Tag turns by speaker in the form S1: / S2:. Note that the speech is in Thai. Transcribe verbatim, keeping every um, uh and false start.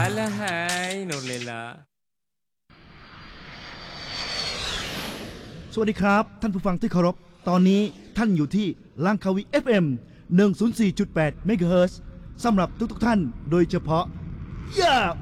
S1: Alahai Nolela
S2: สวัสดีครับท่านผู้ฟังที่เคารพตอนนี้ท่านอยู่ที่ลังคาวี เอฟ เอ็ม หนึ่งศูนย์สี่จุดแปด เมกะเฮิรตซ์สำหรับทุกๆท่านโดยเฉพาะย่า